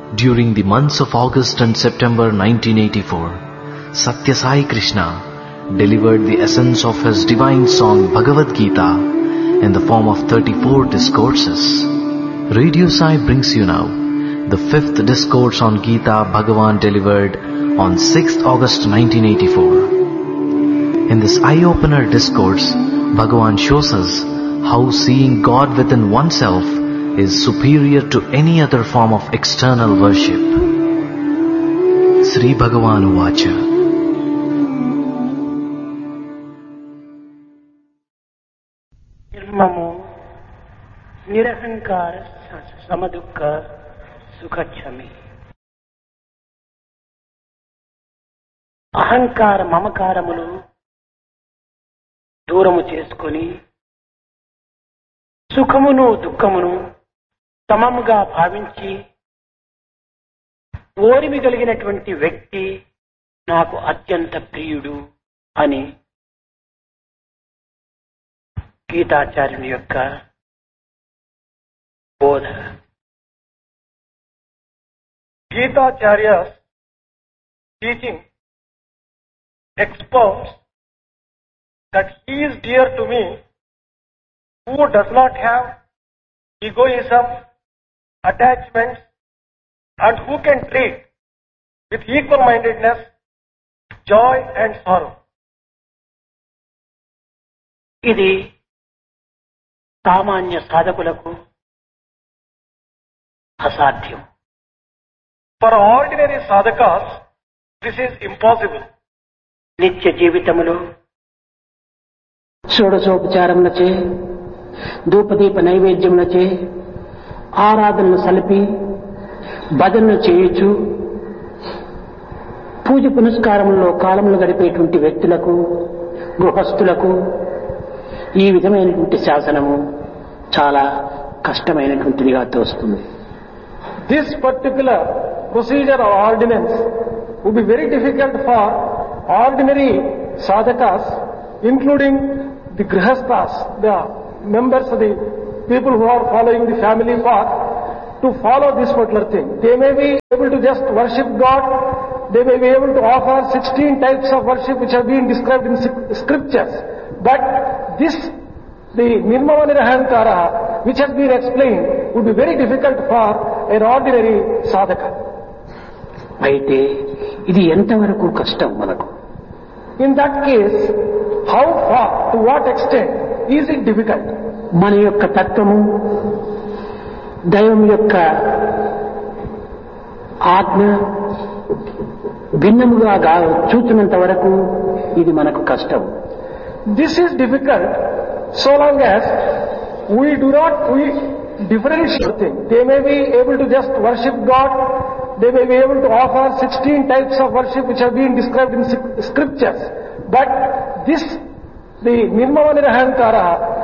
During the months of August and September 1984, Satya Sai Krishna delivered the essence of his divine song Bhagavad Gita in the form of 34 discourses. Radio Sai brings you now the 5th discourse on Gita Bhagavan delivered on 6th August 1984. In this eye-opener discourse, Bhagavan shows us how seeing God within oneself is superior to any other form of external worship. Sri Bhagavan Uvacha. Nirmamo Nirahankara Samadukha Sukhachami. అహంకార మమకారములు దూరము చేసుకొని సుఖమును దుఃఖమును సమముగా భావించి ఓరిమి కలిగినటువంటి వ్యక్తి నాకు అత్యంత ప్రియుడు అని గీతాచార్యుని యొక్క బోధ. Gitaacharya's teaching expounds that he is dear to me who does not have egoism, attachments, and who can treat with equal-mindedness joy and sorrow. ఇది సామాన్య సాధకులకు అసాధ్యం. For ordinary sadhakas, this is impossible. నిత్య జీవితములో షోడశోపచారములచే ధూపదీప నైవేద్యములచే ఆరాధనలు సలిపి భజనలు చేయొచ్చు పూజ పునస్కారములలో కాలములు గడిపేటువంటి వ్యక్తులకు గృహస్థులకు ఈ విధమైనటువంటి శాసనము చాలా కష్టమైనటువంటిదిగా తోస్తుంది. This particular procedure or ordinance would be very difficult for ordinary sadhakas, including the grihasthas, the members of the people who are following the family path, to follow this particular thing. They may be able to just worship God, they may be able to offer 16 types of worship which have been described in scriptures, but this, the Nirmama Nirahankara, which has been explained, would be very difficult for an ordinary sadhaka. అయితే ఇది ఎంతవరకు కష్టం మనకు? In that case, how far, to what extent is it difficult? మన యొక్క తత్వము దైవం యొక్క ఆజ్ఞ భిన్నముగా చూచినంత వరకు ఇది మనకు కష్టం. This is difficult so long as we differentiate things. They may be able to just worship God, they may be able to offer 16 types of worship which have been described in scriptures, but this, the Nirmama Nirahankara,